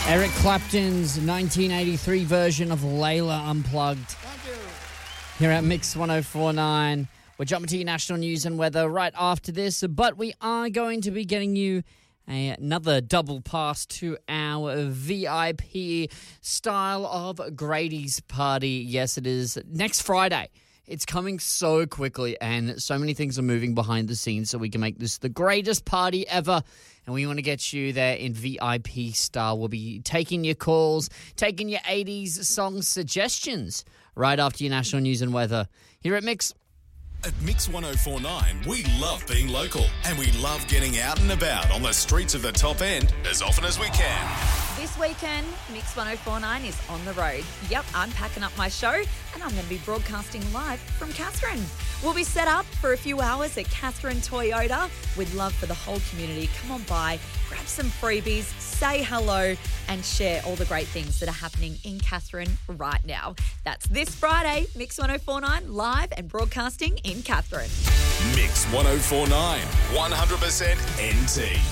Eric Clapton's 1983 version of Layla Unplugged. Here at Mix 104.9. We're jumping to your national news and weather right after this, but we are going to be getting you another double pass to our VIP style of Grady's party. Yes, it is next Friday. It's coming so quickly and so many things are moving behind the scenes so we can make this the greatest party ever. And we want to get you there in VIP style. We'll be taking your calls, taking your 80s song suggestions right after your national news and weather. Here at Mix. At Mix 104.9, we love being local and we love getting out and about on the streets of the top end as often as we can. This weekend, Mix 104.9 is on the road. Yep, I'm packing up my show and I'm going to be broadcasting live from Katherine. We'll be set up for a few hours at Katherine Toyota with love for the whole community. Come on by, grab some freebies, say hello and share all the great things that are happening in Katherine right now. That's this Friday, Mix 104.9 live and broadcasting in Katherine. Mix 104.9, 100% NT.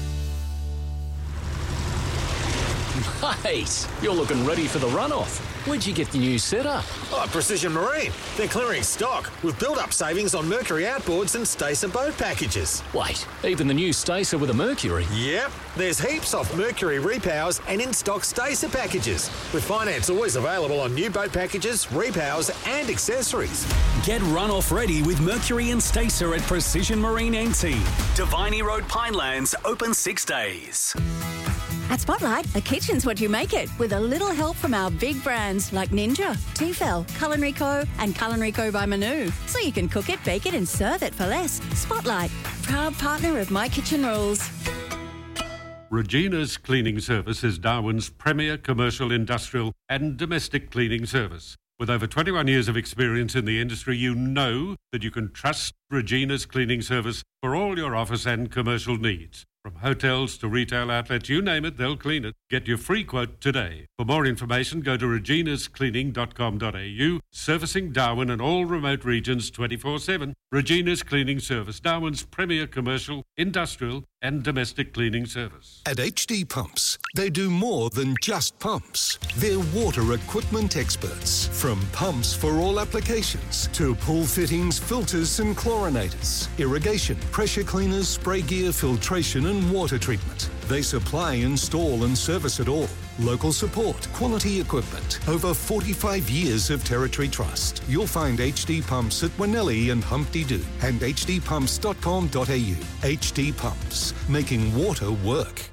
Mate, you're looking ready for the runoff. Where'd you get the new setup? Oh, Precision Marine. They're clearing stock with build-up savings on Mercury outboards and Stacer boat packages. Wait, even the new Stacer with a Mercury? Yep, there's heaps off Mercury repowers and in-stock Stacer packages, with finance always available on new boat packages, repowers and accessories. Get runoff ready with Mercury and Stacer at Precision Marine NT. Diviny Road Pinelands, open 6 days. At Spotlight, a kitchen's what you make it, with a little help from our big brands like Ninja, Tefal, Culinary Co. and Culinary Co. by Manu. So you can cook it, bake it and serve it for less. Spotlight, proud partner of My Kitchen Rules. Regina's Cleaning Service is Darwin's premier commercial, industrial and domestic cleaning service. With over 21 years of experience in the industry, you know that you can trust Regina's Cleaning Service for all your office and commercial needs. From hotels to retail outlets, you name it, they'll clean it. Get your free quote today. For more information, go to reginascleaning.com.au, servicing Darwin and all remote regions 24/7. Regina's Cleaning Service, Darwin's premier commercial, industrial and domestic cleaning service. At HD Pumps, they do more than just pumps. They're water equipment experts. From pumps for all applications to pool fittings, filters and chlorinators, irrigation, pressure cleaners, spray gear, filtration and water treatment. They supply, install and service it all. Local support, quality equipment, over 45 years of Territory Trust. You'll find HD Pumps at Winnelli and Humpty Doo and hdpumps.com.au. HD Pumps, making water work.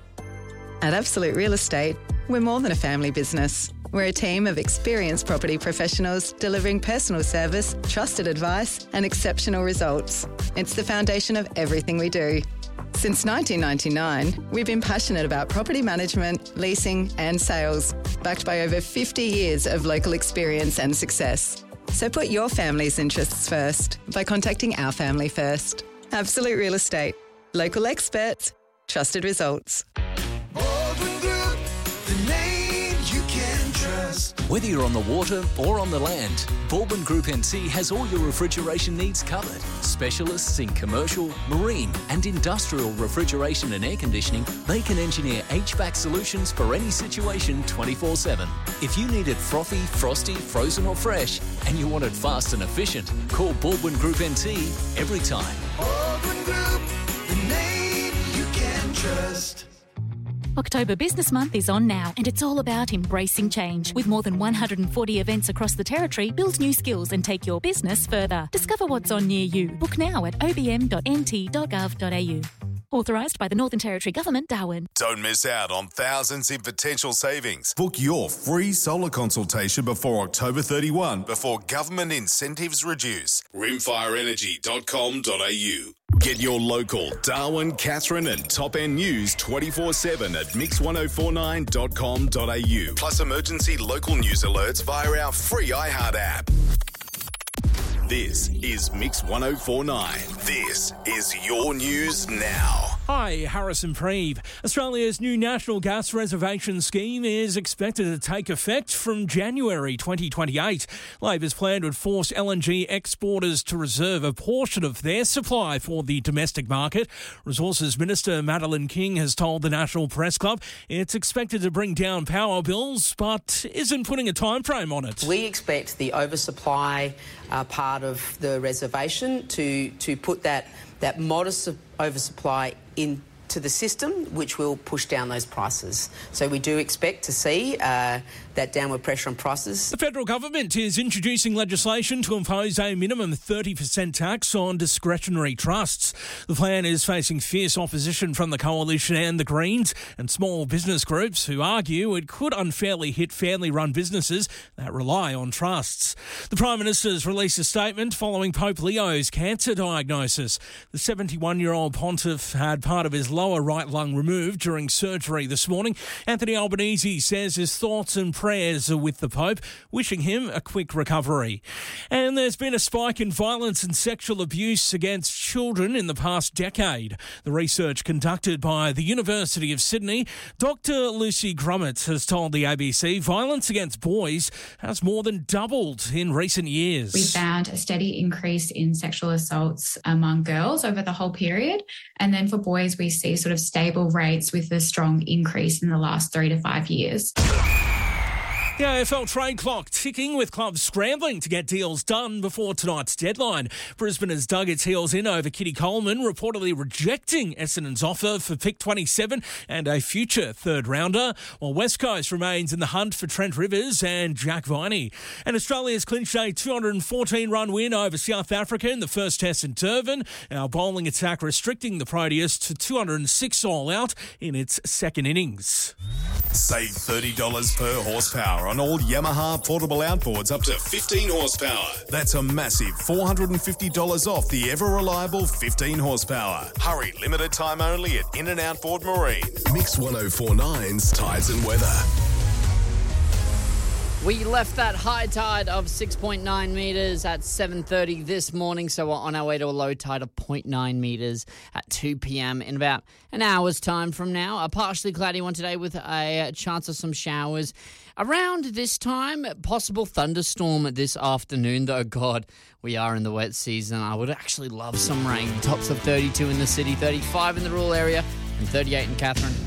At Absolute Real Estate, we're more than a family business. We're a team of experienced property professionals delivering personal service, trusted advice and exceptional results. It's the foundation of everything we do. Since 1999, we've been passionate about property management, leasing and sales, backed by over 50 years of local experience and success. So put your family's interests first by contacting our family first. Absolute Real Estate. Local experts. Trusted results. Baldwin Group, the name you can trust. Whether you're on the water or on the land, Baldwin Group NT has all your refrigeration needs covered. Specialists in commercial, marine and industrial refrigeration and air conditioning, they can engineer HVAC solutions for any situation 24/7. If you need it frothy, frosty, frozen or fresh, and you want it fast and efficient, call Baldwin Group NT every time. Baldwin Group, the name you can trust. October Business Month is on now, and it's all about embracing change. With more than 140 events across the Territory, build new skills and take your business further. Discover what's on near you. Book now at obm.nt.gov.au. Authorised by the Northern Territory Government, Darwin. Don't miss out on thousands in potential savings. Book your free solar consultation before October 31, before government incentives reduce. rimfireenergy.com.au. Get your local Darwin, Katherine and Top End news 24/7 at mix1049.com.au. Plus emergency local news alerts via our free iHeart app. This is Mix 104.9. This is your news now. Hi, Harrison Preeve. Australia's new national gas reservation scheme is expected to take effect from January 2028. Labor's plan would force LNG exporters to reserve a portion of their supply for the domestic market. Resources Minister Madeleine King has told the National Press Club it's expected to bring down power bills, but isn't putting a time frame on it. We expect the oversupply part of the reservation to put that modest oversupply into the system, which will push down those prices. So we do expect to see that downward pressure on prices. The federal government is introducing legislation to impose a minimum 30% tax on discretionary trusts. The plan is facing fierce opposition from the Coalition and the Greens and small business groups who argue it could unfairly hit family-run businesses that rely on trusts. The Prime Minister's released a statement following Pope Leo's cancer diagnosis. The 71-year-old pontiff had part of his lower right lung removed during surgery this morning. Anthony Albanese says his thoughts and prayers are with the Pope, wishing him a quick recovery. And there's been a spike in violence and sexual abuse against children in the past decade. The research conducted by the University of Sydney, Dr. Lucy Grummett has told the ABC violence against boys has more than doubled in recent years. We found a steady increase in sexual assaults among girls over the whole period. And then for boys, we see sort of stable rates with a strong increase in the last 3 to 5 years. The AFL trade clock ticking with clubs scrambling to get deals done before tonight's deadline. Brisbane has dug its heels in over Kitty Coleman, reportedly rejecting Essendon's offer for pick 27 and a future third rounder, while West Coast remains in the hunt for Trent Rivers and Jack Viney. And Australia's clinched a 214-run win over South Africa in the first test in Durban. Our bowling attack restricting the Proteas to 206 all out in its second innings. Save $30 per horsepower on all Yamaha portable outboards up to 15 horsepower. That's a massive $450 off the ever-reliable 15 horsepower. Hurry, limited time only at In and Outboard Marine. Mix 104.9's Tides and Weather. We left that high tide of 6.9 metres at 7:30 this morning, so we're on our way to a low tide of 0.9 metres at 2 p.m. in about an hour's time from now. A partially cloudy one today with a chance of some showers around this time. Possible thunderstorm this afternoon, though. God, we are in the wet season. I would actually love some rain. Tops of 32 in the city, 35 in the rural area, and 38 in Katherine.